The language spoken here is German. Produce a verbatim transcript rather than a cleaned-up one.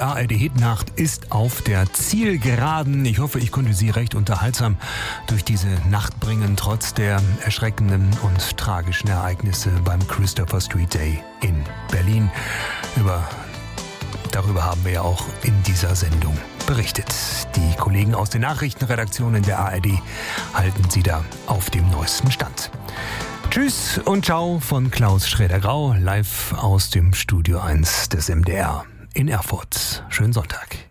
A R D-Hitnacht ist auf der Zielgeraden. Ich hoffe, ich konnte Sie recht unterhaltsam durch diese Nacht bringen, trotz der erschreckenden und tragischen Ereignisse beim Christopher Street Day in Berlin. Über, darüber haben wir ja auch in dieser Sendung berichtet. Die Kollegen aus den Nachrichtenredaktionen der A R D halten Sie da auf dem neuesten Stand. Tschüss und ciao von Klaus Schraeder-Grau, live aus dem Studio eins des M D R in Erfurt. Schönen Sonntag.